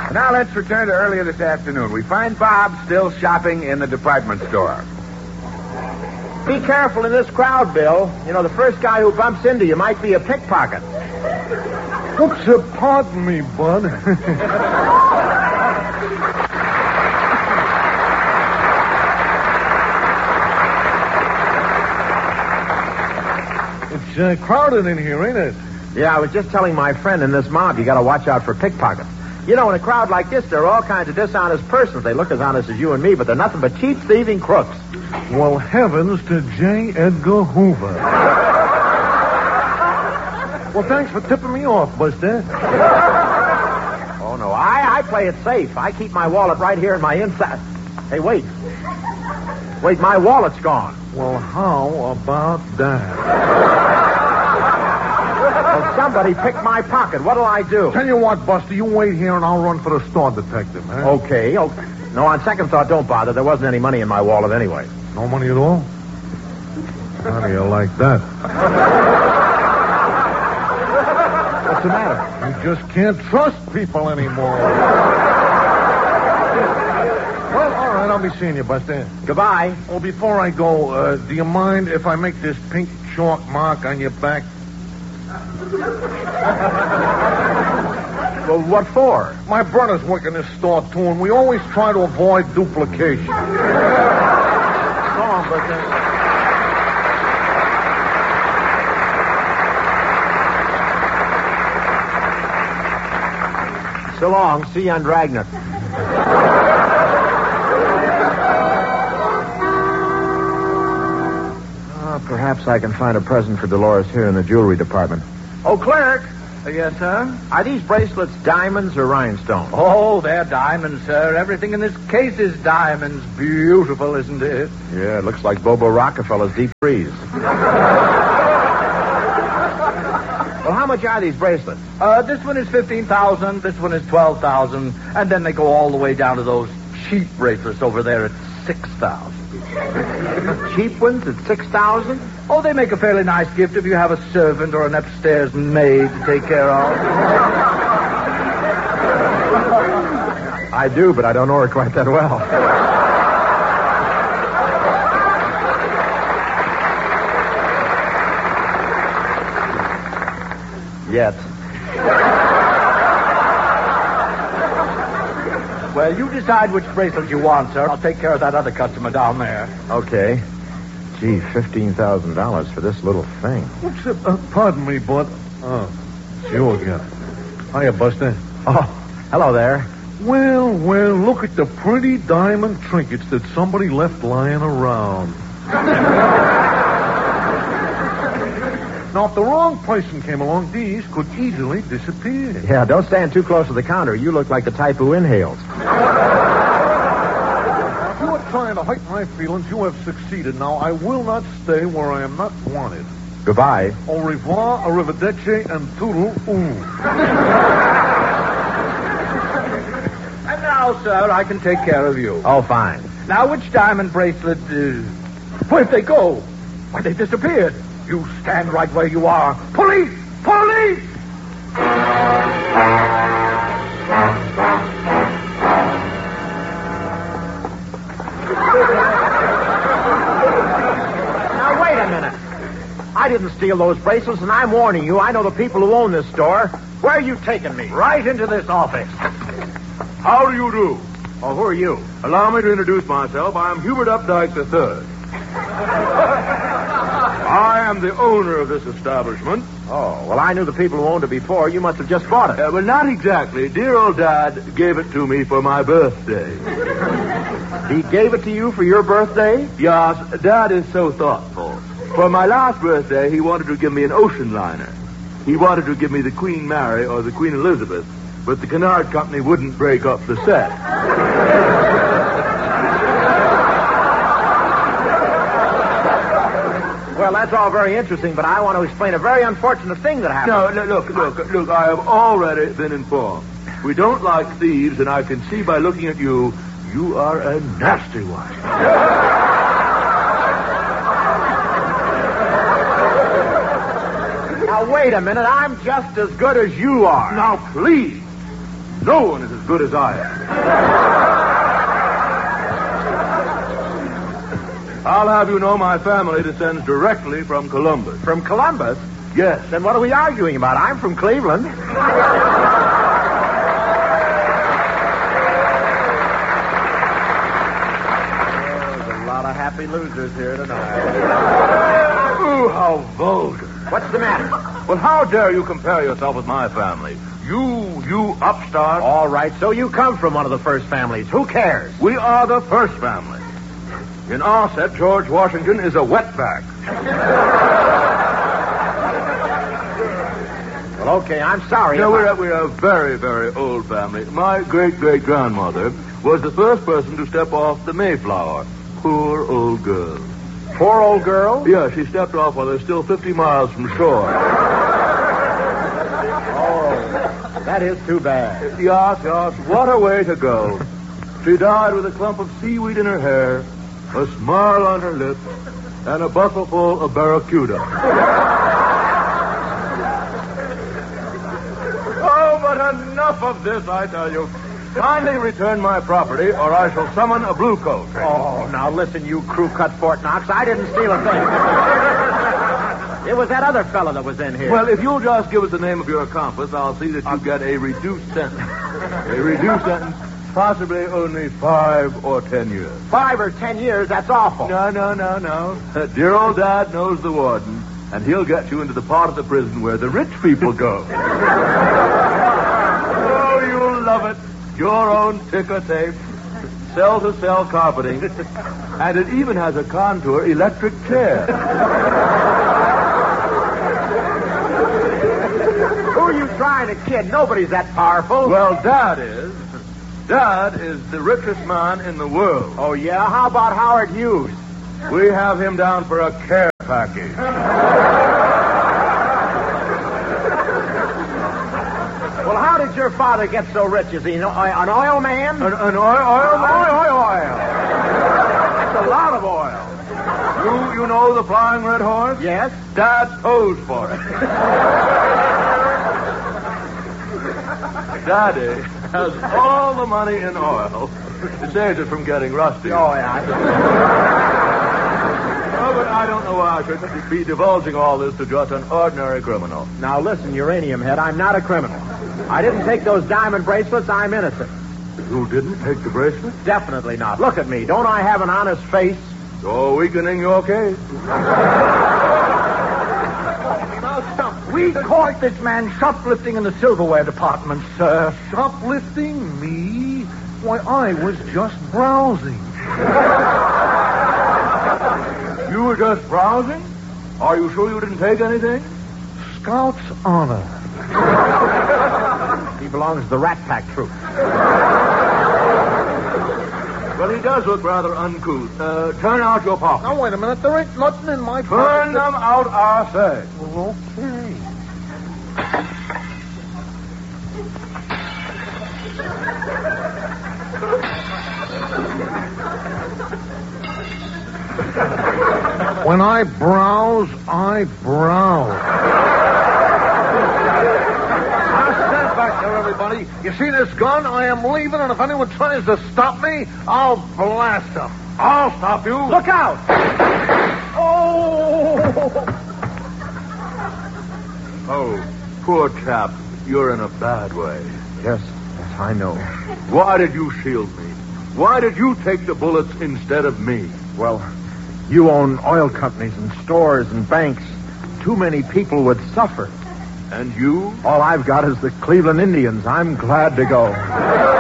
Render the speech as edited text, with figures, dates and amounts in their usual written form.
Now let's return to earlier this afternoon. We find Bob still shopping in the department store. Be careful in this crowd, Bill. You know, the first guy who bumps into you might be a pickpocket. Oops, pardon me, Bud. It's crowded in here, ain't it? Yeah, I was just telling my friend in this mob, you gotta watch out for pickpockets. You know, in a crowd like this, there are all kinds of dishonest persons. They look as honest as you and me, but they're nothing but cheap, thieving crooks. Well, heavens to J. Edgar Hoover. Well, thanks for tipping me off, Buster. Oh, no, I play it safe. I keep my wallet right here in my inside. Hey, wait. Wait, my wallet's gone. Well, how about that? Well, somebody picked my pocket. What'll I do? Tell you what, Buster, you wait here and I'll run for the store detective, huh? Okay. No, on second thought, don't bother. There wasn't any money in my wallet anyway. No money at all? How do you like that? What's the matter? You just can't trust people anymore. Well, all right, I'll be seeing you, Buster. Goodbye. Oh, before I go, do you mind if I make this pink chalk mark on your back? Well, what for? My brother's working this store, too, and we always try to avoid duplication. Go on, Buster. So long. See you on Dragnet. Perhaps I can find a present for Dolores here in the jewelry department. Oh, clerk. Yes, sir? Are these bracelets diamonds or rhinestones? Oh, they're diamonds, sir. Everything in this case is diamonds. Beautiful, isn't it? Yeah, it looks like Bobo Rockefeller's deep freeze. Well, how much are these bracelets? This one is $15,000, this one is $12,000, and then they go all the way down to those cheap bracelets over there at $6,000. Cheap ones at $6,000? Oh, they make a fairly nice gift if you have a servant or an upstairs maid to take care of. I do, but I don't know her quite that well. Yet. Well, you decide which bracelet you want, sir. I'll take care of that other customer down there. Okay. Gee, $15,000 for this little thing. Oops, pardon me, Bud. Oh, it's you again. Hiya, Buster. Oh, hello there. Well, look at the pretty diamond trinkets that somebody left lying around. Now, if the wrong person came along, these could easily disappear. Yeah, don't stand too close to the counter. You look like the type who inhales. If you are trying to hurt my feelings, you have succeeded. Now, I will not stay where I am not wanted. Goodbye. Au revoir, arrivederci, and toodle-oo. And now, sir, I can take care of you. Oh, fine. Now, which diamond bracelet, where'd they go? Why, they disappeared. You stand right where you are. Police! Police! Now, wait a minute. I didn't steal those bracelets, and I'm warning you, I know the people who own this store. Where are you taking me? Right into this office. How do you do? Oh, who are you? Allow me to introduce myself. I am Hubert Updike III. I am the owner of this establishment. Oh, well, I knew the people who owned it before. You must have just bought it. Well, not exactly. Dear old Dad gave it to me for my birthday. He gave it to you for your birthday? Yes, Dad is so thoughtful. For my last birthday, he wanted to give me an ocean liner. He wanted to give me the Queen Mary or the Queen Elizabeth, but the Kennard Company wouldn't break up the set. Well, that's all very interesting, but I want to explain a very unfortunate thing that happened. No, look, I have already been informed. We don't like thieves, and I can see by looking at you, you are a nasty one. Now, wait a minute. I'm just as good as you are. Now, please. No one is as good as I am. I'll have you know my family descends directly from Columbus. From Columbus? Yes. Then what are we arguing about? I'm from Cleveland. There's a lot of happy losers here tonight. Ooh, how vulgar. What's the matter? Well, how dare you compare yourself with my family? You upstart. All right, so you come from one of the first families. Who cares? We are the first family. In our set, George Washington is a wetback. Well, okay, I'm sorry. No, we're a very, very old family. My great-great-grandmother was the first person to step off the Mayflower. Poor old girl. Poor old girl? Yeah, she stepped off while they're still 50 miles from shore. Oh, that is too bad. Yes, what a way to go. She died with a clump of seaweed in her hair, a smile on her lips, and a bushel full of barracuda. Oh, but enough of this, I tell you. Kindly return my property, or I shall summon a blue coat. Oh, now listen, you crew cut Fort Knox. I didn't steal a thing. It was that other fellow that was in here. Well, if you'll just give us the name of your accomplice, I'll see that you get a reduced sentence. A reduced sentence, possibly only 5 or 10 years. 5 or 10 years, that's awful. No. Dear old Dad knows the warden, and he'll get you into the part of the prison where the rich people go. Oh, you'll love it. Your own ticker tape, cell-to-cell carpeting, and it even has a contour electric chair. Who are you trying to kid? Nobody's that powerful. Well, Dad is. Dad is the richest man in the world. Oh, yeah? How about Howard Hughes? We have him down for a care package. Well, how did your father get so rich? Is he an oil man? An oil man? Oil. That's a lot of oil. You know the Flying Red Horse? Yes. Dad posed for it. Daddy has all the money in oil. It saves it from getting rusty. Oh, yeah. Oh, but I don't know why I should be divulging all this to just an ordinary criminal. Now, listen, Uranium Head, I'm not a criminal. I didn't take those diamond bracelets. I'm innocent. You didn't take the bracelet? Definitely not. Look at me. Don't I have an honest face? You're weakening your case. We caught this man shoplifting in the silverware department, sir. Shoplifting? Me? Why, I was just browsing. You were just browsing? Are you sure you didn't take anything? Scout's honor. He belongs to the Rat Pack troop. Well, he does look rather uncouth. Turn out your pockets. Now, wait a minute. There ain't nothing in my pocket. Turn them out, I say. Well, okay. When I browse, I browse. Now, stand back there, everybody. You see this gun? I am leaving, and if anyone tries to stop me, I'll blast them. I'll stop you. Look out! Oh, poor chap. You're in a bad way. Yes, I know. Why did you shield me? Why did you take the bullets instead of me? Well, you own oil companies and stores and banks. Too many people would suffer. And you? All I've got is the Cleveland Indians. I'm glad to go.